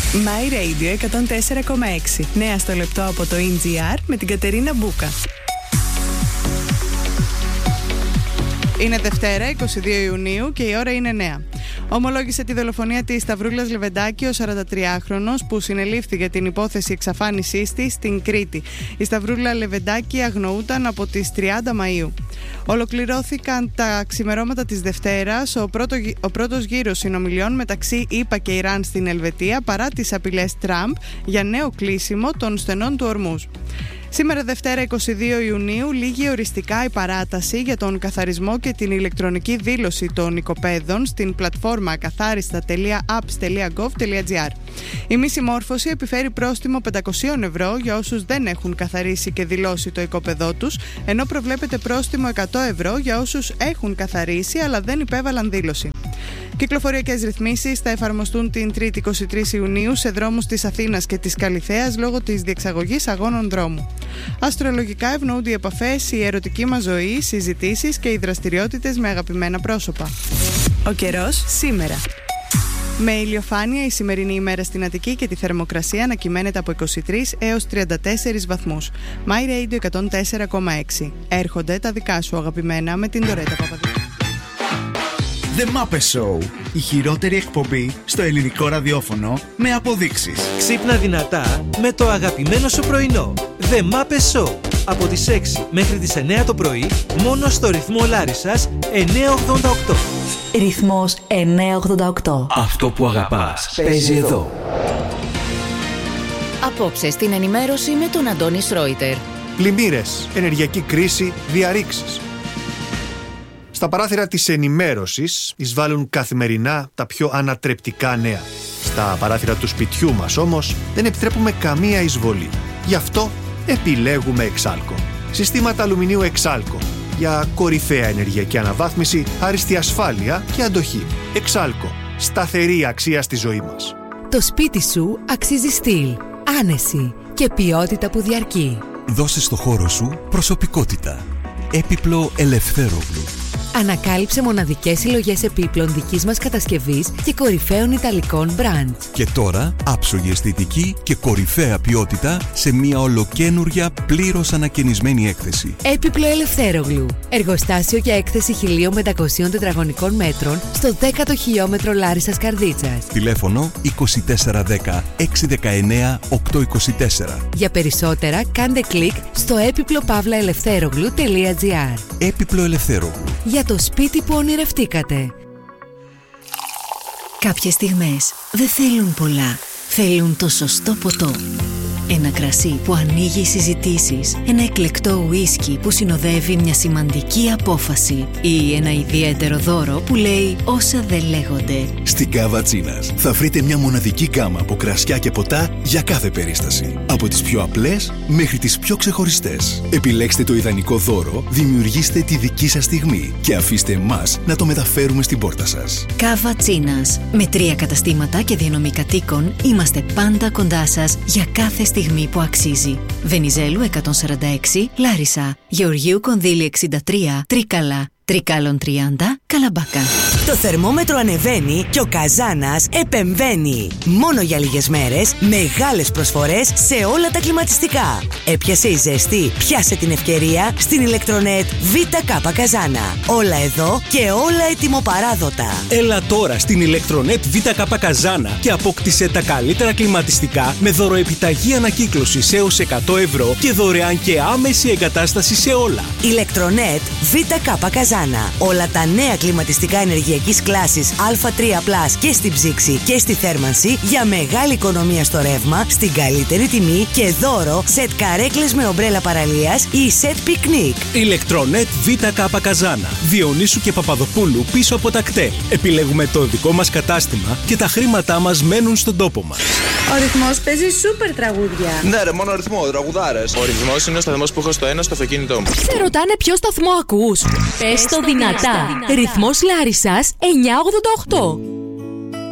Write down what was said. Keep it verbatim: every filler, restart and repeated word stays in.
My Radio εκατόν τέσσερα κόμμα έξι. Νέα στο λεπτό από το ι τζι αρ με την Κατερίνα Μπούκα. Είναι Δευτέρα, είκοσι δύο Ιουνίου και η ώρα είναι εννιά. Ομολόγησε τη δολοφονία της Σταυρούλας Λεβεντάκη, ο σαραντατριάχρονος που συνελήφθη για την υπόθεση εξαφάνισής της στην Κρήτη. Η Σταυρούλα Λεβεντάκη αγνοούταν από τις τριάντα Μαΐου. Ολοκληρώθηκαν τα ξημερώματα της Δευτέρας ο, πρώτο, ο πρώτος γύρος συνομιλιών μεταξύ ΗΠΑ και Ιράν στην Ελβετία παρά τις απειλές Τραμπ για νέο κλείσιμο των στενών του Ορμούζ. Σήμερα Δευτέρα είκοσι δύο Ιουνίου λήγει οριστικά η παράταση για τον καθαρισμό και την ηλεκτρονική δήλωση των οικοπαίδων στην πλατφόρμα ακαθάριστα τελεία apps τελεία gov τελεία gr. Η μη συμμόρφωση επιφέρει πρόστιμο πεντακόσια ευρώ για όσους δεν έχουν καθαρίσει και δηλώσει το οικοπαιδό τους, ενώ προβλέπεται πρόστιμο εκατό ευρώ για όσους έχουν καθαρίσει αλλά δεν υπέβαλαν δήλωση. Κυκλοφοριακές ρυθμίσεις θα εφαρμοστούν την Τρίτη είκοσι τρεις Ιουνίου σε δρόμους της Αθήνας και της Καλιθέας λόγω της διεξαγωγής αγώνων δρόμου. Αστρολογικά ευνοούνται οι επαφές, η ερωτική μας ζωή, οι συζητήσεις και οι δραστηριότητες με αγαπημένα πρόσωπα. Ο καιρός σήμερα. Με ηλιοφάνεια η σημερινή ημέρα στην Αττική και τη θερμοκρασία να κυμαίνεται από είκοσι τρεις έως τριάντα τέσσερις βαθμούς. My Radio εκατόν τέσσερα κόμμα έξι. Έρχονται τα δικά σου αγαπημένα με την Ντορέτα Παπαδοπούλου. The Muppet Show. Η χειρότερη εκπομπή στο ελληνικό ραδιόφωνο με αποδείξεις. Ξύπνα δυνατά με το αγαπημένο σου πρωινό. The Muppet Show. Από τις έξι μέχρι τις εννιά το πρωί, μόνο στο ρυθμό Λάρισσας εννιακόσια ογδόντα οκτώ. Ρυθμός εννιακόσια ογδόντα οκτώ. Αυτό που αγαπάς παίζει εδώ. Απόψε στην ενημέρωση με τον Αντώνη Σρόιτερ. Πλημμύρες, ενεργειακή κρίση, διαρρήξεις. Στα παράθυρα της ενημέρωσης εισβάλλουν καθημερινά τα πιο ανατρεπτικά νέα. Στα παράθυρα του σπιτιού μας όμως δεν επιτρέπουμε καμία εισβολή. Γι' αυτό επιλέγουμε Εξάλκο. Συστήματα αλουμινίου Εξάλκο για κορυφαία ενεργειακή αναβάθμιση, άριστη ασφάλεια και αντοχή. Εξάλκο. Σταθερή αξία στη ζωή μας. Το σπίτι σου αξίζει στυλ, άνεση και ποιότητα που διαρκεί. Δώσε στο χώρο σου προσωπικότητα. Έπιπλο Ελευθέρογλου. Ανακάλυψε μοναδικές συλλογές επίπλων δικής μας κατασκευής και κορυφαίων ιταλικών μπραντ. Και τώρα άψογη αισθητική και κορυφαία ποιότητα σε μια ολοκαίνουργια πλήρως ανακαινισμένη έκθεση. Έπιπλο Ελευθέρογλου. Εργοστάσιο και έκθεση χίλια πεντακόσια τετραγωνικών μέτρων στο δέκατο χιλιόμετρο Λάρισσας Καρδίτσας. Τηλέφωνο είκοσι τέσσερα δέκα εξακόσια δεκαεννέα οκτακόσια είκοσι τέσσερα. Για περισσότερα κάντε κλικ στο έπιπλο παύλα ελευθέρογλου τελεία gr. Έπιπλο Ελευθέρογλου. Για το σπίτι που ονειρευτήκατε. Κάποιες στιγμές δεν θέλουν πολλά. Θέλουν το σωστό ποτό. Ένα κρασί που ανοίγει συζητήσεις. Ένα εκλεκτό ουίσκι που συνοδεύει μια σημαντική απόφαση. Ή ένα ιδιαίτερο δώρο που λέει όσα δεν λέγονται. Στην Κάβα Τσίνας θα βρείτε μια μοναδική γκάμα από κρασιά και ποτά για κάθε περίσταση. Από τις πιο απλές μέχρι τις πιο ξεχωριστές. Επιλέξτε το ιδανικό δώρο, δημιουργήστε τη δική σας στιγμή και αφήστε εμάς να το μεταφέρουμε στην πόρτα σας. Κάβα Τσίνας. Με τρία καταστήματα και διανομή κατοίκων είμαστε πάντα κοντά σας για κάθε στιγμή. Στιγμή που αξίζει. Βενιζέλου εκατόν σαράντα έξι, Λάρισα. Γεωργίου Κονδύλη εξήντα τρία, Τρίκαλα. Τρικάλων τριάντα, Καλαμπάκα. Το θερμόμετρο ανεβαίνει και ο Καζάνας επεμβαίνει. Μόνο για λίγες μέρες, μεγάλες προσφορές σε όλα τα κλιματιστικά. Έπιασε η ζέστη, πιάσε την ευκαιρία στην ηλεκτρονέτ ΒΚ Καζάνα. Όλα εδώ και όλα ετοιμοπαράδοτα. Έλα τώρα στην ηλεκτρονέτ ΒΚ Καζάνα και απόκτησε τα καλύτερα κλιματιστικά με δωροεπιταγή ανακύκλωσης έως εκατό ευρώ και δωρεάν και άμεση εγκατάσταση σε όλα. Ηλεκτρονέτ ΒΚ Καζάνα. Όλα τα νέα κλιματιστικά ενεργειακής κλάσης Α τρία πλας και στην ψήξη και στη θέρμανση για μεγάλη οικονομία στο ρεύμα, στην καλύτερη τιμή και δώρο σετ καρέκλες με ομπρέλα παραλίας ή σετ πικνίκ. Ηλεκτρονέτ ΒΚ Καζάνα. Διονύσου και Παπαδοπούλου πίσω από τα κτέλ. Επιλέγουμε το δικό μας κατάστημα και τα χρήματά μας μένουν στον τόπο μας. Ο ρυθμός παίζει σούπερ τραγούδια. Ναι, ρε, μόνο ρυθμό, τραγουδάρες. Ο ρυθμός είναι ο σταθμός που έχω στο ένα στο αυτοκίνητό μου. Σε ρωτάνε ποιο σταθμό ακούς. Πες το δυνατά. Ρυθμός Λάρισσας εννιακόσια ογδόντα οκτώ.